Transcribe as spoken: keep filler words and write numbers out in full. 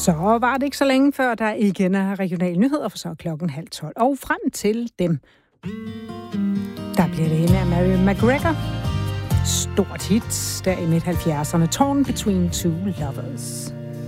Så var det ikke så længe før, der igen er regionale nyheder, for så er klokken halv tolv. Og frem til dem, der bliver det hende af Mary McGregor. Stort hit der i midt halvfjerdserne. Torn Between Two Lovers.